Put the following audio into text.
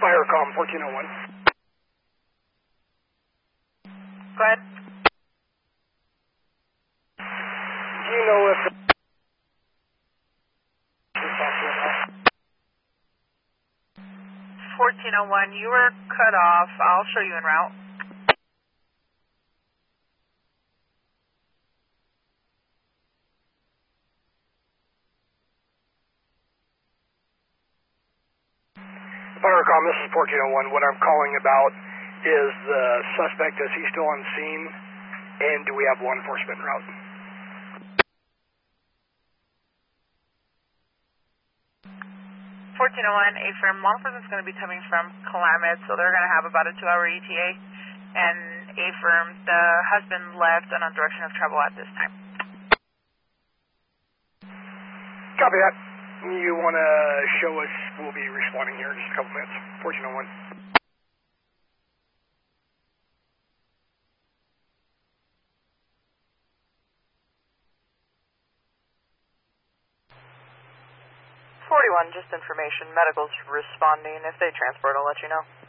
Firecom 1401. Go ahead. Do you know if... 1401, you were cut off. I'll show you en route. Firecom, this is 1401. What I'm calling about is the suspect. Is he still on scene? And do we have law enforcement en route? 1401, A-firm, law enforcement's going to be coming from Calamit, so they're going to have about a 2-hour ETA. And A-firm, the husband left on a direction of travel at this time. Copy that. You want to show us? We'll be responding here in just a couple minutes. 1401. Just information. Medical's responding. If they transport, I'll let you know.